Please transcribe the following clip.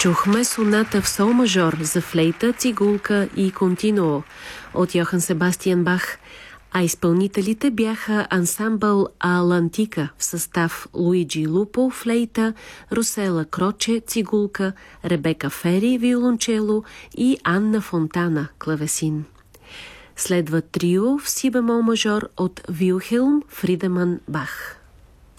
Чухме соната в сол мажор за флейта, цигулка и континуо от Йохан Себастиан Бах, а изпълнителите бяха ансамбъл Алантика в състав Луиджи Лупо флейта, Русела Кроче цигулка, Ребека Фери виолончело и Анна Фонтана клавесин. Следва трио в си бемол мажор от Вилхелм Фридеман Бах.